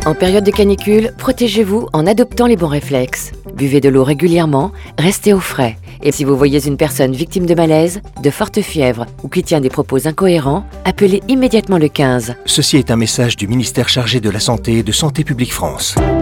En période de canicule, protégez-vous en adoptant les bons réflexes. Buvez de l'eau régulièrement, restez au frais. Et si vous voyez une personne victime de malaise, de forte fièvre ou qui tient des propos incohérents, appelez immédiatement le 15. Ceci est un message du ministère chargé de la Santé et de Santé publique France.